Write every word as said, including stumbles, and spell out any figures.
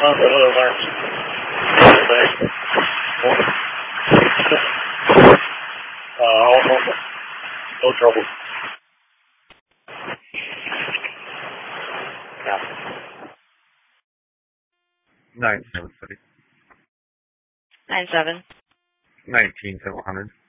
Uh, hello, Lance. Uh, no trouble. Yeah. Nine seven city. Nine seven. Nineteen seven hundred.